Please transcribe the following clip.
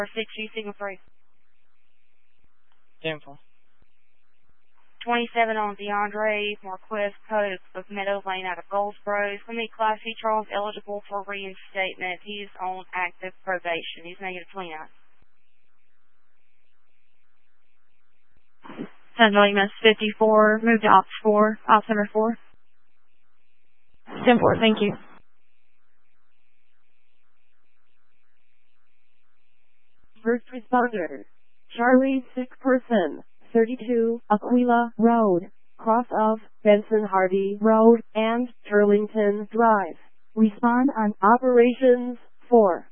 6U signal 3. 10-4. 27 on DeAndre Marquez Pope of Meadow Lane out of Goldsboro. Let Class C Charles eligible for reinstatement. He's on active probation. He's negative 29. 10 Williams 54, move to ops 4, ops number 4. 10-4, thank you. First responder, Charlie sick person, 32 Aquila Road, cross of Benson Hardy Road and Turlington Drive. Respond on Operations 4.